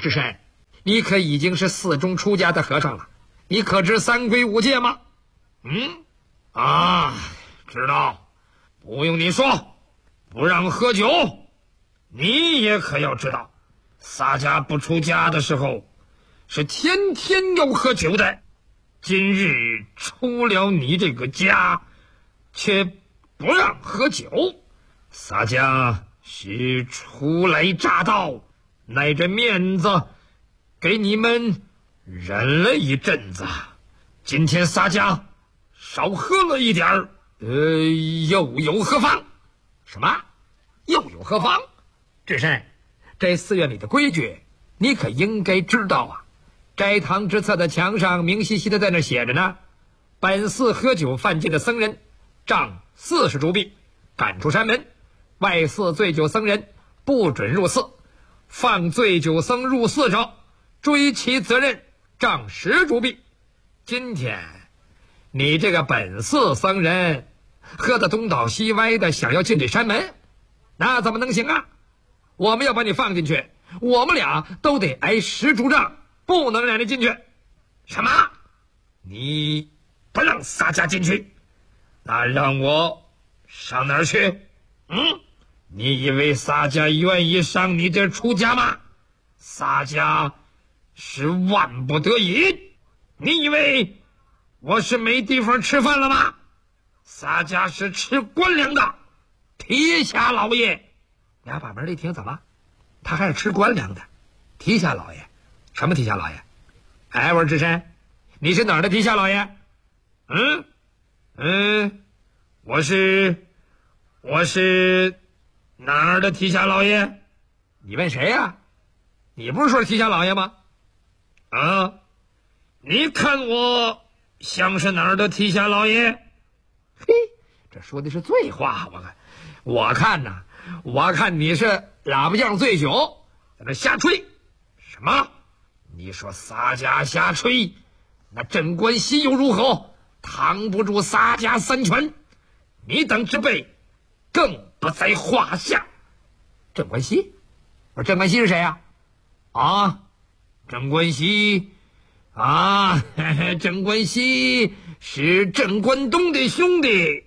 智深，你可已经是4中出家的和尚了，你可知3规5戒吗？ 知道，不用你说，不让喝酒。你也可要知道，洒家不出家的时候是天天要喝酒的，今日出了你这个家，却不让喝酒。洒家是初来乍到，耐着面子给你们忍了一阵子，今天洒家少喝了一点儿，又有何妨？ 什么？又有何妨？智深，这寺院里的规矩你可应该知道啊。斋堂之侧的墙上明晰晰的在那写着呢，本寺喝酒犯禁的僧人杖40铢币，赶出山门；外寺醉酒僧人不准入寺，放醉酒僧入寺者追其责任，杖10铢币。今天你这个本寺僧人喝得东倒西歪的，想要进这山门，那怎么能行啊？我们要把你放进去，我们俩都得挨10铢杖，不能让你进去。 什么？你不让洒家进去，那让我上哪儿去？你以为洒家愿意上你这出家吗？洒家是万不得已。你以为我是没地方吃饭了吗？洒家是吃官粮的，提辖老爷。 俩把门一听，怎么他还是吃官粮的？提辖老爷？什么提辖老爷？哎，我说智深，你是哪儿的提辖老爷？ 我是哪儿的提辖老爷？ 你问谁呀？你不是说是提辖老爷吗？ 你看我像是哪儿的提辖老爷？ 嘿，这说的是醉话。我看你是喇叭匠醉酒，在那瞎吹。 什么？你说洒家瞎吹？那镇关西又如何？扛不住洒家3拳，你等之辈更不在话下。 镇关西？我说镇关西是谁呀？ 镇关西镇关西是镇关东的兄弟。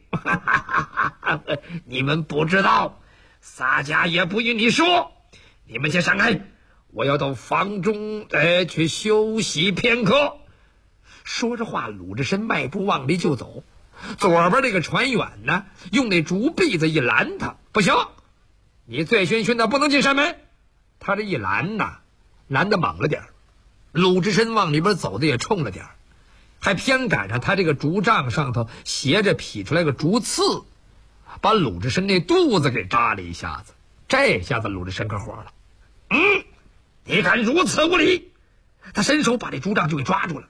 你们不知道，洒家也不与你说。你们先闪开，我要到房中去休息片刻。 说着话，鲁智深迈步往里就走。左边这个船远呢，用那竹篦子一拦他，不行，你醉醺醺的不能进山门。他这一拦呐，拦得猛了点儿。鲁智深往里边走的也冲了点儿，还偏赶上他这个竹杖上头斜着劈出来个竹刺，把鲁智深那肚子给扎了一下子。这下子鲁智深可火了。 你敢如此无礼！ 他伸手把这竹杖就给抓住了，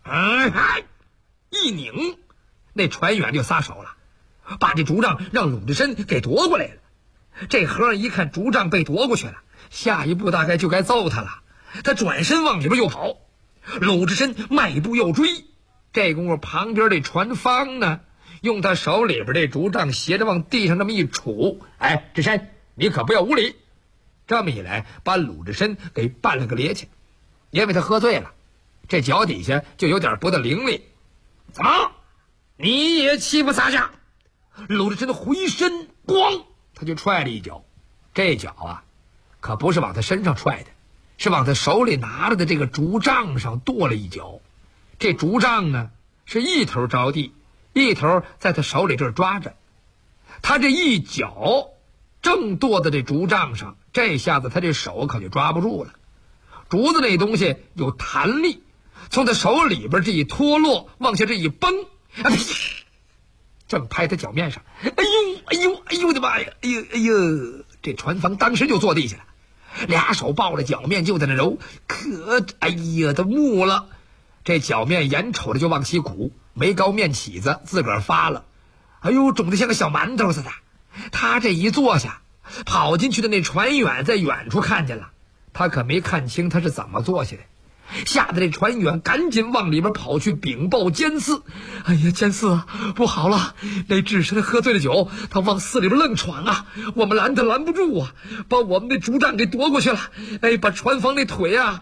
一拧，那船员就撒手了，把这竹杖让鲁智深给夺过来了。这和尚一看竹杖被夺过去了，下一步大概就该揍他了。他转身往里边又跑，鲁智深迈步又追。这功夫旁边这船方呢，用他手里边这竹杖斜着往地上这么一杵，智深，你可不要无礼。这么一来，把鲁智深给绊了个趔趄。因为他喝醉了，这脚底下就有点不大伶俐。 怎么，你也欺负洒家？ 鲁智深回身咣，他就踹了一脚。这脚可不是往他身上踹的，是往他手里拿着的这个竹杖上跺了一脚。这竹杖呢，是一头着地，一头在他手里这儿抓着。他这一脚正跺在这竹杖上，这下子他这手可就抓不住了。竹子那东西有弹力，从他手里边这一脱落，往下这一崩，正拍他脚面上。哎呦我的妈呀！哎呦！这船房当时就坐地下了，俩手抱着脚面就在那揉，他木了。这脚面眼瞅着就往起鼓，没高面起子自个儿发了，肿得像个小馒头似的。他这一坐下，跑进去的那船员在远处看见了，他可没看清他是怎么坐下的，吓得这船员赶紧往里边跑去禀报监司。监司不好了，那智深喝醉了酒，他往寺里边愣闯我们拦他拦不住把我们那竹杖给夺过去了，把船房那腿